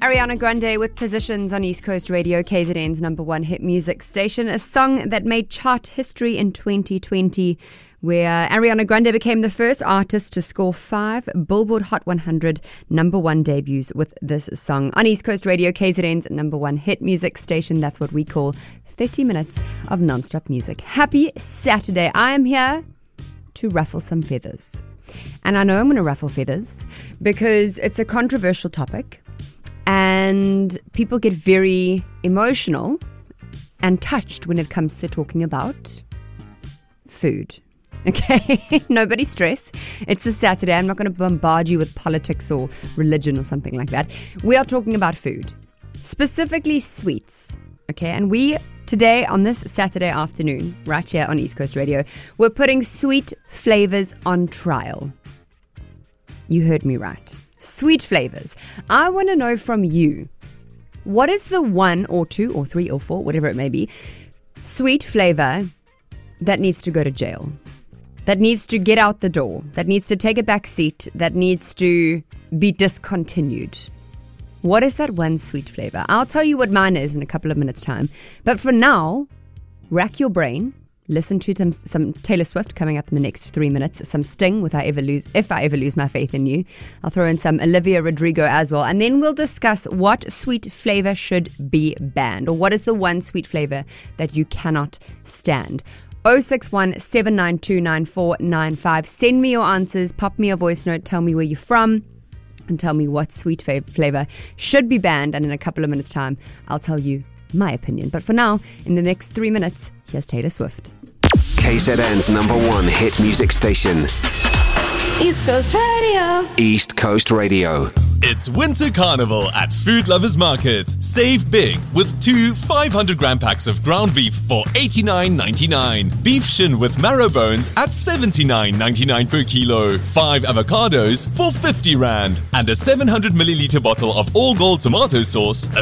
Ariana Grande with Positions on East Coast Radio, KZN's number one hit music station. A song that made chart history in 2020, where Ariana Grande became the first artist to score 5 Billboard Hot 100 number one debuts with this song. On East Coast Radio, KZN's number one hit music station. That's what we call 30 minutes of non-stop music. Happy Saturday. I am here to ruffle some feathers. And I know I'm going to ruffle feathers because it's a controversial topic and people get very emotional and touched when it comes to talking about food. Okay, nobody stress. It's a Saturday. I'm not going to bombard you with politics or religion or something like that. We are talking about food, specifically sweets. Okay, and we today on this Saturday afternoon, right here on East Coast Radio, we're putting sweet flavors on trial. You heard me right. Sweet flavors. I want to know from you, what is the 1 or 2 or 3 or 4, whatever it may be, sweet flavor that needs to go to jail? That needs to get out the door, that needs to take a back seat, that needs to be discontinued. What is that one sweet flavor? I'll tell you what mine is in a couple of minutes' time. But for now, rack your brain, listen to some Taylor Swift coming up in the next 3 minutes, some Sting with If I Ever Lose My Faith in You. I'll throw in some Olivia Rodrigo as well. And then we'll discuss what sweet flavor should be banned, or what is the one sweet flavor that you cannot stand. 061 792 9495. Send me your answers, pop me a voice note, tell me where you're from, and tell me what sweet flavor should be banned. And in a couple of minutes' time, I'll tell you my opinion. But for now, in the next 3 minutes, here's Taylor Swift. KZN's number one hit music station. East Coast Radio. East Coast Radio. It's Winter Carnival at Food Lovers Market. Save big with 2 500-gram packs of ground beef for $89.99. Beef shin with marrow bones at $79.99 per kilo. 5 avocados for 50 Rand. And a 700-milliliter bottle of All Gold tomato sauce, a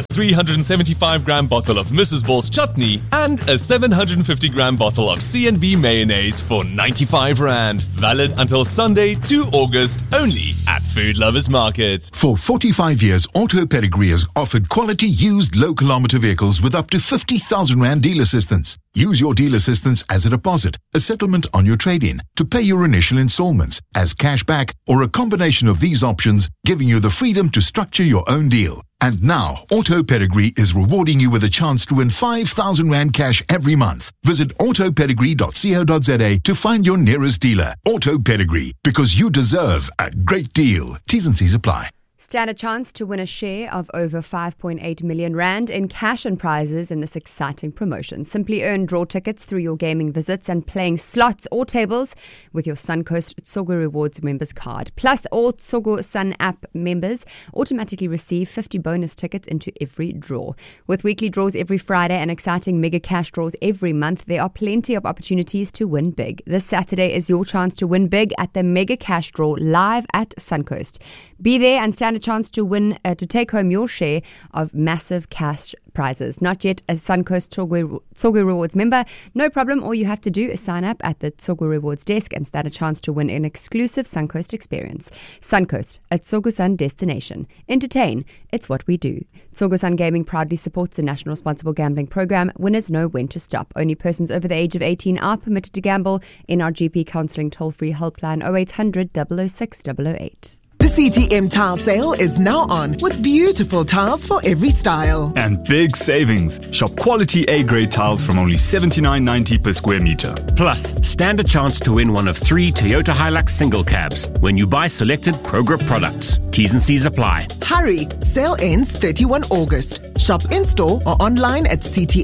375-gram bottle of Mrs. Ball's chutney, and a 750-gram bottle of C&B mayonnaise for 95 Rand. Valid until Sunday, 2 August, only at Food Lovers Market. For 45 years, Auto Pedigree has offered quality used low-kilometer vehicles with up to 50,000 Rand deal assistance. Use your deal assistance as a deposit, a settlement on your trade-in, to pay your initial installments, as cash back, or a combination of these options, giving you the freedom to structure your own deal. And now, Auto Pedigree is rewarding you with a chance to win 5,000 Rand cash every month. Visit autopedigree.co.za to find your nearest dealer. Auto Pedigree, because you deserve a great deal. T's and C's apply. Stand a chance to win a share of over 5.8 million Rand in cash and prizes in this exciting promotion. Simply earn draw tickets through your gaming visits and playing slots or tables with your Suncoast Tsogo Rewards members card. Plus, all Tsogo Sun app members automatically receive 50 bonus tickets into every draw. With weekly draws every Friday and exciting mega cash draws every month, there are plenty of opportunities to win big. This Saturday is your chance to win big at the mega cash draw live at Suncoast. Be there and stand a chance to win, to take home your share of massive cash prizes. Not yet a Suncoast Tsogo Rewards member? No problem. All you have to do is sign up at the Tsogo Rewards desk and stand a chance to win an exclusive Suncoast experience. Suncoast, a Tsogo Sun destination. Entertain, it's what we do. Tsogo Sun Gaming proudly supports the National Responsible Gambling Program. Winners know when to stop. Only persons over the age of 18 are permitted to gamble. NRGP Counselling toll-free helpline 0800 006 008. The CTM tile sale is now on with beautiful tiles for every style. And big savings. Shop quality A-grade tiles from only $79.90 per square meter. Plus, stand a chance to win one of 3 Toyota Hilux single cabs when you buy selected Progrip products. T's and C's apply. Hurry! Sale ends 31 August. Shop in-store or online at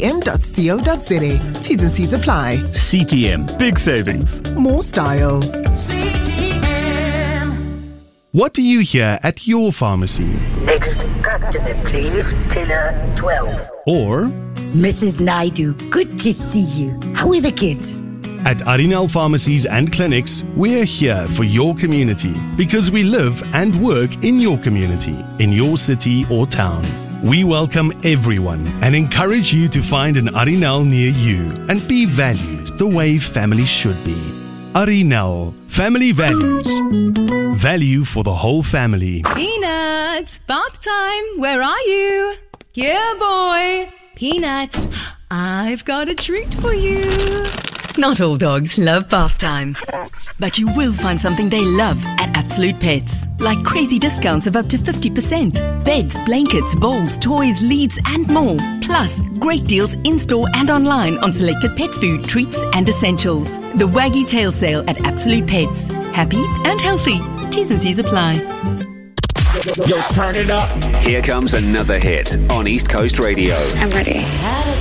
ctm.co.za. T's and C's apply. CTM. Big savings. More style. What do you hear at your pharmacy? Next customer, please. Teller 12. Or, Mrs. Naidu, good to see you. How are the kids? At Arinal Pharmacies and Clinics, we're here for your community because we live and work in your community, in your city or town. We welcome everyone and encourage you to find an Arinal near you and be valued the way families should be. Arinel, family values. Value for the whole family. Peanuts, bath time. Where are you? Here, boy. Peanuts, I've got a treat for you. Not all dogs love bath time, but you will find something they love at Absolute Pets, like crazy discounts of up to 50%. Beds, blankets, bowls, toys, leads and more. Plus, great deals in-store and online on selected pet food, treats and essentials. The Waggy Tail Sale at Absolute Pets. Happy and healthy. T's and C's apply. Yo, turn it up. Here comes another hit on East Coast Radio. I'm ready. Had a